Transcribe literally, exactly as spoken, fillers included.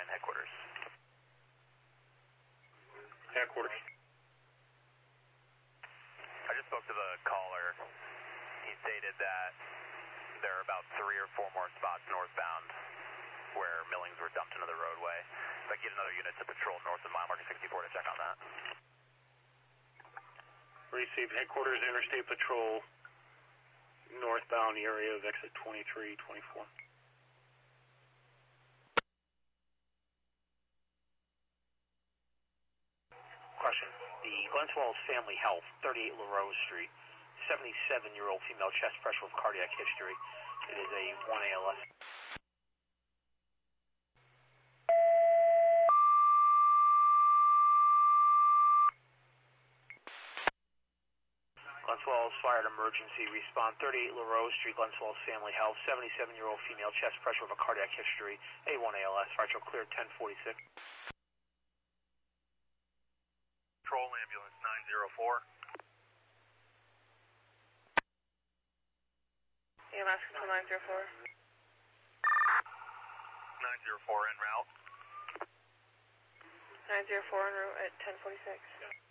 headquarters. Headquarters. I just spoke to the caller. He stated that there are about three or four more spots northbound where millings were dumped into the roadway. If I get another unit to patrol north of mile marker sixty-four to check on that. Receive headquarters, Interstate Patrol, northbound area of exit twenty-three twenty-four. Question. The Glens Falls Family Health, thirty-eight LaRose Street, seventy-seven-year-old female, chest pressure with cardiac history. It is a one A L S. Glens Falls Fire Emergency Respond, thirty-eight LaRose Street, Glens Falls Family Health, seventy-seven-year-old female, chest pressure with a cardiac history, A one A L S, fire truck cleared ten forty-six. Patrol ambulance nine zero four. E M S to nine zero four. nine zero four en route. nine zero four en route at ten forty-six.